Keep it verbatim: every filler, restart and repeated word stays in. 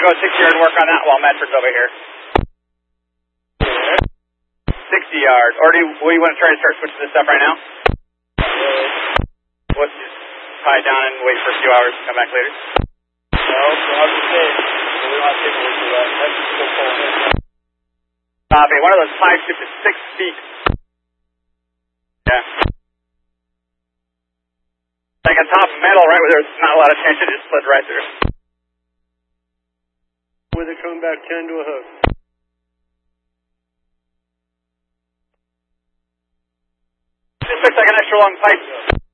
go sixty yard work on that while Medford's over here. sixty yard. Or do you, will you want to try to start switching this stuff right now? Let's just tie it down and wait for a few hours and come back later. No, I'll just say, we don't have paperwork for that. That's just so cold. Copy. One of those pipe ships is six feet. Yeah. Like a top metal, right, where there's not a lot of tension, just slid right through. With it coming back ten to a hook. This looks like an extra long pipe.